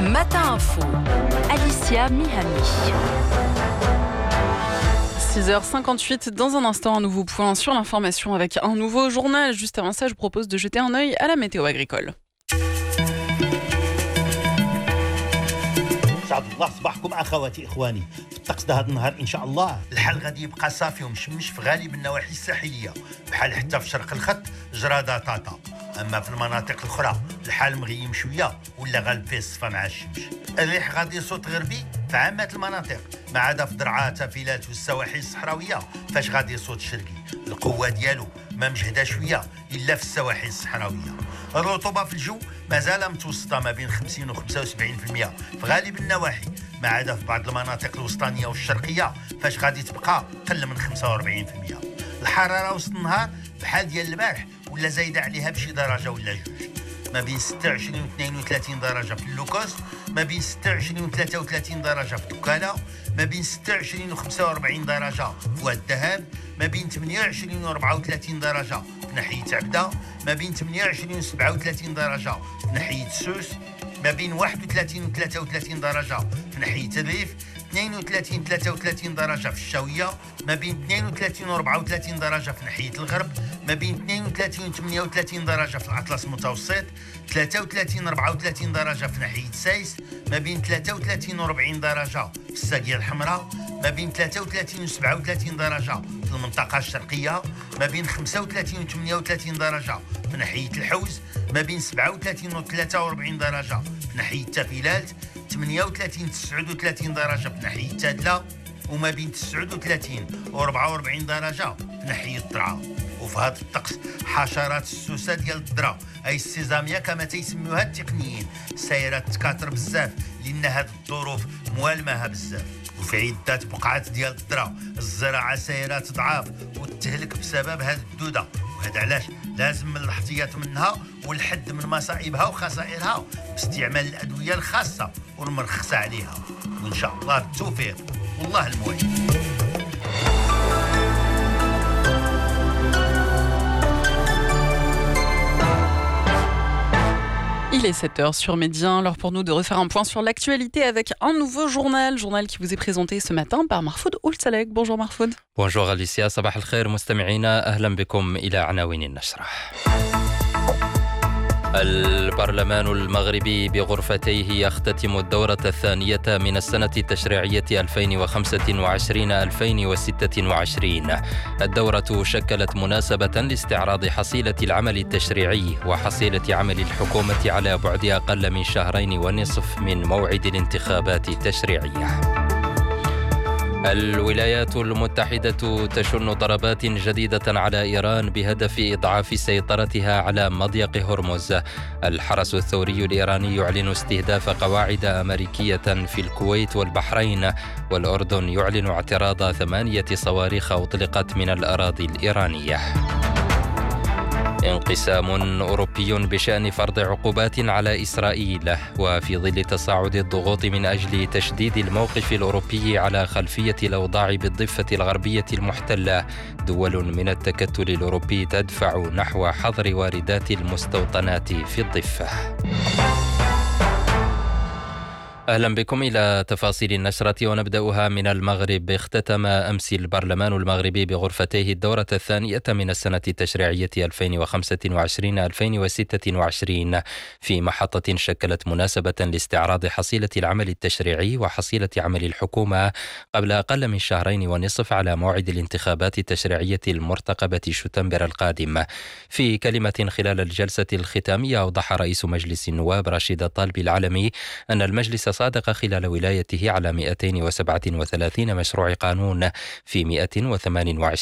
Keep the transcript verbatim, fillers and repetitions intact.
Matin Info, Alicia Mihani. six heures cinquante-huit, dans un instant, un nouveau point sur l'information avec un nouveau journal. Juste avant ça, je propose de jeter un œil à la météo agricole. سعد الله صباحكم اخواتي اخواني. في الطقس ده هذا النهار ان شاء الله الحال غادي يبقى صافي ومشمش في غالب النواحي الساحليه، بحال حتى في شرق الخط جراده طاطا. اما في المناطق الاخرى الحال مغيم شويه ولا غالب فيه الصفا مع الشمس. الريح غادي يصوت غربي في عامه المناطق، ما عدا في درعا تافيلات والسواحل الصحراويه فاش غادي يصوت شرقي. القوه ديالو ما مجهده شويه الا في السواحل الصحراويه. الرطوبه في الجو مازال متوسطه ما بين خمسين و خمسة وسبعين بالمئة في غالب النواحي، ما عدا في بعض المناطق الوسطانيه والشرقيه فاش غادي تبقى قل من خمسة وأربعين بالمئة. الحراره وسط النهار بحال ديال البارح ولا زايده عليها بشي درجه ولا جوج، ما بين ستة وعشرين و اثنين وثلاثين درجه في اللوكوس، ما بين ستة وعشرين و ثلاثة وثلاثين درجه في دكاله، ما بين ستة وعشرين و خمسة وأربعين درجه في واد الذهب، ما بين ثمانية وعشرين و أربعة وثلاثين درجه في ناحيه عبده، ما بين ثمانية وعشرين و سبعة وثلاثين درجه في ناحيه سوس، ما بين واحد وثلاثين و ثلاثة وثلاثين درجه في ناحيه الريف، اثنين وثلاثين و ثلاثة وثلاثين درجه في الشاويه، ما بين اثنين وثلاثين و أربعة وثلاثين درجه في ناحيه الغرب، ما بين اثنين وثلاثين و ثمانية وثلاثين درجه في الاطلس المتوسط، ثلاثة وثلاثين و أربعة وثلاثين درجه في ناحيه سايس، ما بين ثلاثة وثلاثين و أربعين درجه في الساقيه الحمراء، ما بين ثلاثة وثلاثين و سبعة وثلاثين درجه في المنطقه الشرقيه، ما بين خمسة وثلاثين و ثمانية وثلاثين درجه في ناحيه الحوز، ما بين سبعة وثلاثين و ثلاثة وأربعين درجه في ناحيه التافيلات، ثمانية وثلاثين و تسعة وثلاثين درجه في ناحيه تادله، وما بين تسعة وثلاثين و أربعة وأربعين درجه في ناحيه الطرعه. وفي هذا الطقس حشرات السوسه ديال الذره اي السيزاميا كما تيسميوها التقنيين سايره تكاثر بزاف لان هذه الظروف موالماها بزاف. وفي عده بقعات ديال الذره الزراعه سايره تضعاف وتهلك بسبب هذه الدوده، وهذا علاش لازم من الاحتياط منها والحد من مصائبها وخسائرها باستعمال الادويه الخاصه والمرخصه عليها، وان شاء الله بالتوفيق والله المعين. Il est sept heures sur Média, l'heure pour nous de refaire un point sur l'actualité avec un nouveau journal, journal qui vous est présenté ce matin par Mahfoud Oulsalek. Bonjour Mahfoud. Bonjour Alicia, صباح الخير مستمعينا، أهلا بكم إلى عناوين النشرة. البرلمان المغربي بغرفتيه يختتم الدورة الثانية من السنة التشريعية ألفين وخمسة وعشرين ألفين وستة وعشرين. الدورة شكلت مناسبة لاستعراض حصيلة العمل التشريعي وحصيلة عمل الحكومة على بعد أقل من شهرين ونصف من موعد الانتخابات التشريعية. الولايات المتحدة تشن ضربات جديدة على إيران بهدف إضعاف سيطرتها على مضيق هرمز. الحرس الثوري الإيراني يعلن استهداف قواعد أمريكية في الكويت والبحرين، والأردن يعلن اعتراض ثمانية صواريخ أطلقت من الأراضي الإيرانية. انقسام أوروبي بشأن فرض عقوبات على إسرائيل، وفي ظل تصاعد الضغوط من أجل تشديد الموقف الأوروبي على خلفية الأوضاع بالضفة الغربية المحتلة، دول من التكتل الأوروبي تدفع نحو حظر واردات المستوطنات في الضفة. أهلا بكم إلى تفاصيل النشرة ونبدأها من المغرب. اختتم أمس البرلمان المغربي بغرفتيه الدورة الثانية من السنة التشريعية ألفين وخمسة وعشرين ألفين وستة وعشرين في محطة شكلت مناسبة لاستعراض حصيلة العمل التشريعي وحصيلة عمل الحكومة قبل أقل من شهرين ونصف على موعد الانتخابات التشريعية المرتقبة شتنبر القادم. في كلمة خلال الجلسة الختامية أوضح رئيس مجلس النواب رشيد الطالبي العلمي أن المجلس صادق خلال ولايته على مئتين وسبعة وثلاثين مشروع قانون في مئة وثمانية وعشرين